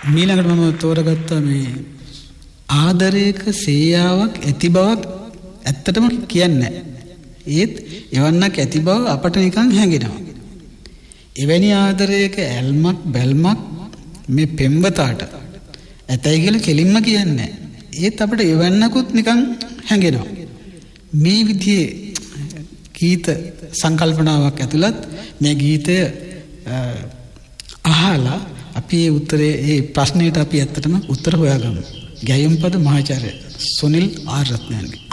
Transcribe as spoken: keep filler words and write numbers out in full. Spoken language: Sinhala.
මීළඟට මම තෝරගත්ත මේ ආදරයක සේයාවක් ඇති බවක් ඇත්තටම කියන්නේ නැහැ. ඒත් එවන්නක් ඇති බව අපට නිකන් හැඟෙනවා. එවැනි ආදරයක ඇල්මක් බැල්මක් මේ පෙම්වතාට ඇතයි කියලා කෙලින්ම කියන්නේ නැහැ. ඒත් අපිට එවන්නකුත් නිකන් හැඟෙනවා. මේ විදිහේ ගීත සංකල්පනාවක් ඇතුළත් මේ ගීතය අහලා අපි ඒ උත්තරේ ඒ ප්‍රශ්නෙට අපි ඇත්තටම උත්තර හොයාගමු. ගැයුම්පද මහාචාර්ය සුනිල් ආර් රත්නයන්ගේ